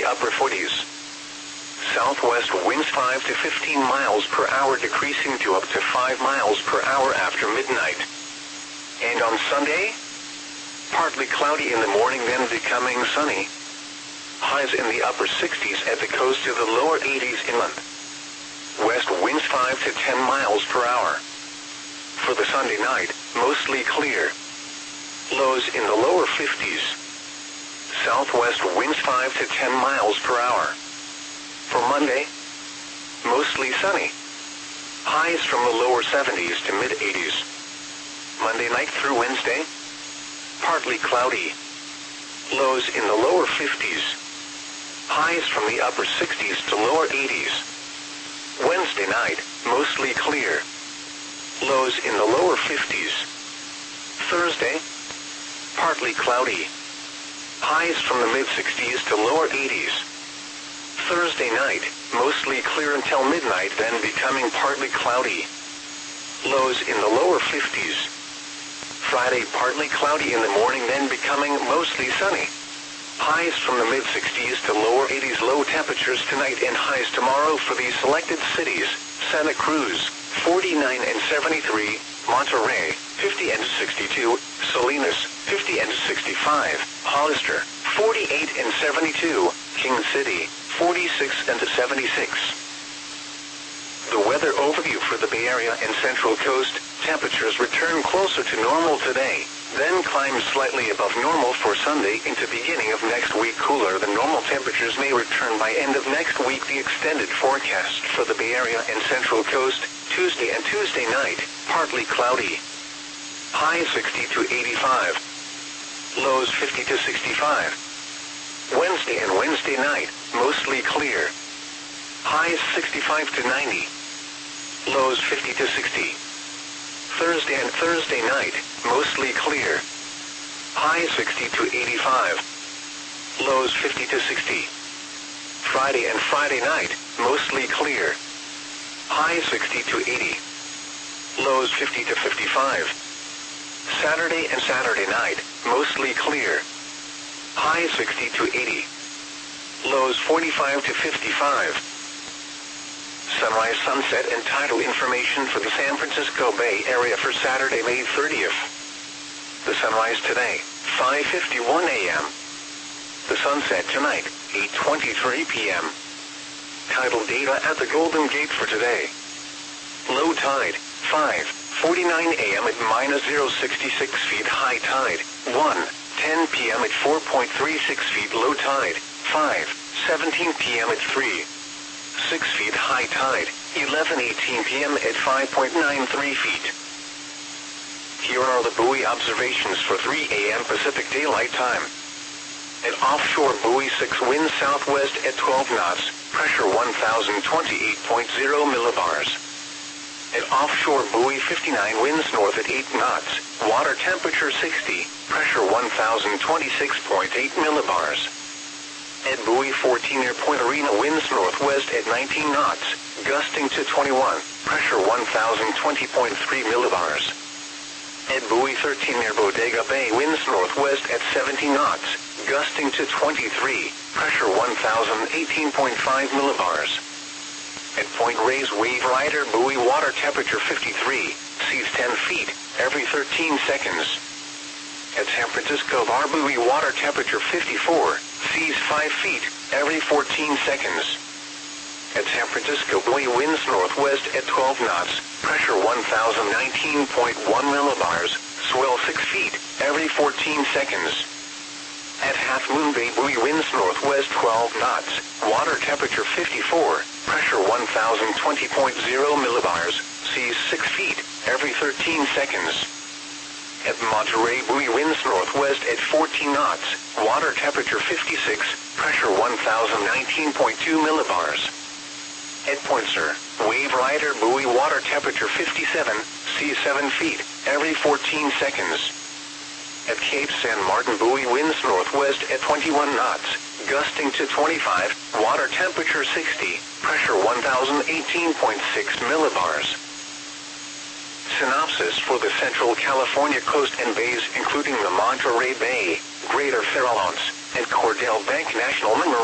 upper 40s. Southwest winds 5 to 15 miles per hour, decreasing to up to 5 miles per hour after midnight. And on Sunday, partly cloudy in the morning, then becoming sunny. Highs in the upper 60s at the coast to the lower 80s inland. West winds 5 to 10 miles per hour. For the Sunday night, mostly clear. Lows in the lower 50s. Southwest winds 5 to 10 miles per hour. For Monday, mostly sunny. Highs from the lower 70s to mid-80s. Monday night through Wednesday, partly cloudy. Lows in the lower 50s. Highs from the upper 60s to lower 80s. Wednesday night, mostly clear. Lows in the lower 50s. Thursday, partly cloudy. Highs from the mid-60s to lower 80s. Thursday night, mostly clear until midnight, then becoming partly cloudy. Lows in the lower 50s. Friday, partly cloudy in the morning, then becoming mostly sunny. Highs from the mid-60s to lower 80s. Low temperatures tonight and highs tomorrow for these selected cities: Santa Cruz, 49 and 73, Monterey, 50 and 62, Salinas, 50 and 65, Hollister, 48 and 72, King City, 46 and 76. The weather overview for the Bay Area and Central Coast: temperatures return closer to normal today, then climb slightly above normal for Sunday into beginning of next week. Cooler than normal temperatures may return by end of next week. The extended forecast for the Bay Area and Central Coast: Tuesday and Tuesday night, partly cloudy. High 60 to 85. Lows 50 to 65. Wednesday and Wednesday night, mostly clear. Highs 65 to 90. Lows 50 to 60. Thursday and Thursday night, mostly clear. Highs 60 to 85. Lows 50 to 60. Friday and Friday night, mostly clear. Highs 60 to 80. Lows 50 to 55. Saturday and Saturday night, mostly clear. Highs 60 to 80. Lows 45 to 55. Sunrise, sunset, and tidal information for the San Francisco Bay Area for Saturday, May 30th. The sunrise today, 5:51 a.m. The sunset tonight, 8:23 p.m. Tidal data at the Golden Gate for today. Low tide, 5:49 a.m. at -0.66 feet. High tide, 1:10 p.m. at 4.36 feet. Low tide, 5:17 p.m. at 3.6 feet. High tide, 11:18 p.m. at 5.93 feet. Here are the buoy observations for 3 a.m. Pacific Daylight Time. At offshore buoy 6, winds southwest at 12 knots, pressure 1028.0 millibars. At offshore buoy 59, winds north at 8 knots, water temperature 60, pressure 1026.8 millibars. At buoy 14 near Point Arena, winds northwest at 19 knots, gusting to 21, pressure 1020.3 millibars. At buoy 13 near Bodega Bay, winds northwest at 17 knots, gusting to 23, pressure 1018.5 millibars. At Point Reyes Wave Rider buoy, water temperature 53, seas 10 feet, every 13 seconds. At San Francisco Bar buoy, water temperature 54, seas 5 feet, every 14 seconds. At San Francisco buoy, winds northwest at 12 knots, pressure 1019.1 millibars, swell 6 feet, every 14 seconds. At Half Moon Bay buoy, winds northwest 12 knots, water temperature 54, pressure 1020.0 millibars, seas 6 feet, every 13 seconds. At Monterey buoy, winds northwest at 14 knots, water temperature 56, pressure 1019.2 millibars. At Point Sur Wave Rider buoy, water temperature 57, seas 7 feet, every 14 seconds. At Cape San Martin buoy, winds northwest at 21 knots, gusting to 25, water temperature 60, pressure 1018.6 millibars. Synopsis for the Central California coast and bays, including the Monterey Bay, Greater Farallones, and Cordell Bank National Memorial.